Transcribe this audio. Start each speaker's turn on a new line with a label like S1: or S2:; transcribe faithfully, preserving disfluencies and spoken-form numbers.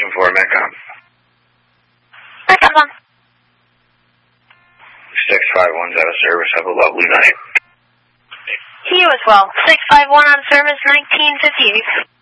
S1: looking for, Metcom?
S2: Metcom.
S1: six five one's out of service. Have a lovely night.
S2: To you as well. six five one on service, nineteen fifty-eight.